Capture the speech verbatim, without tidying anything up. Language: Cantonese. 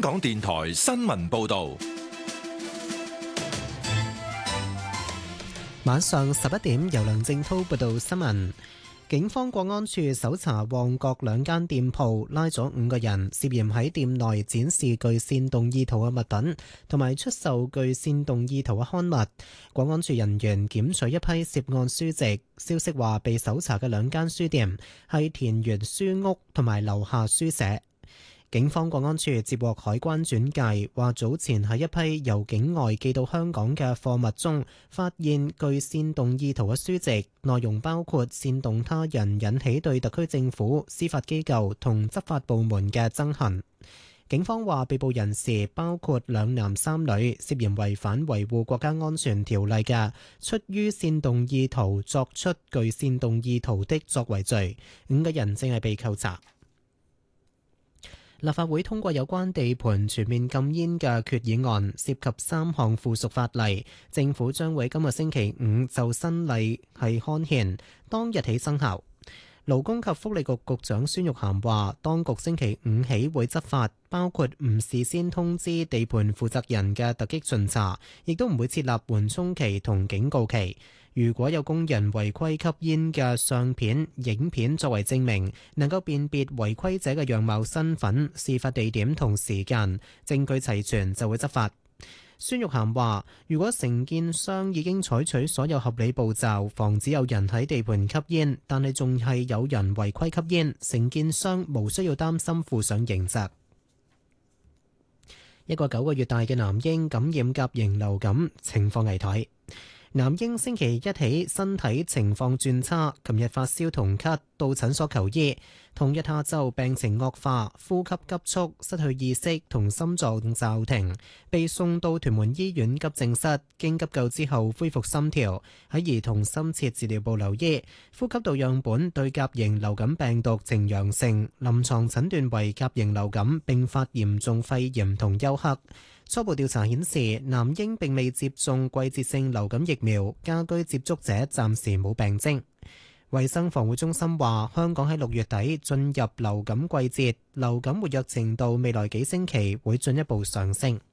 港電台新聞報道。 晚上十一點，由梁正滔報道新聞。警方國安處搜查旺角兩間店鋪，拉咗五個人，涉嫌喺店內展示具煽動意圖嘅物品，同埋出售具煽動意圖嘅刊物。國安處人員檢取一批涉案書籍。消息話，被搜查嘅兩間書店係田園書屋同埋樓下書社。警方國安處接獲海關轉介，話早前喺一批由境外寄到香港嘅貨物中，發現具煽動意圖嘅書籍，內容包括煽動他人引起對特區政府、司法機構同執法部門嘅憎恨。警方話，被捕人士包括兩男三女，涉嫌違反維護國家安全條例嘅，出於煽動意圖作出具煽動意圖的作為罪。五個人正係被扣查。立法會通過有關地盤全面禁煙嘅決議案，涉及三項附屬法例。政府將會今個星期五就新例係刊憲，當日起生效。勞工及福利局局長孫玉菡話，當局星期五起會執法，包括唔事先通知地盤負責人嘅突擊巡查，亦都唔會設立緩衝期同警告期。如果有工人違規吸煙嘅相片、影片作為證明，能夠辨別違規者嘅樣貌、身份、事發地點同時間，證據齊全就會執法。孫玉菡話，如果承建商已經採取所有合理步驟，防止有人喺地盤吸煙，但係仲係有人違規吸煙，承建商無需要擔心負上刑責。一個九個月大嘅男嬰感染甲型流感，情況危殆。男嬰星期一起身體情況轉差，琴日發燒同咳，到診所求醫。同日下晝病情惡化，呼吸急促，失去意識同心臟驟停，被送到屯門醫院急症室，經急救之後恢復心跳，喺兒童深切治療部留醫。呼吸道樣本對甲型流感病毒呈陽性，臨床診斷為甲型流感並發嚴重肺炎同休克。初步調查顯示，男嬰並未接種季節性流感疫苗，家居接觸者暫時冇病徵。衛生防護中心話，香港喺六月底進入流感季節，流感活躍程度未來幾星期會進一步上升。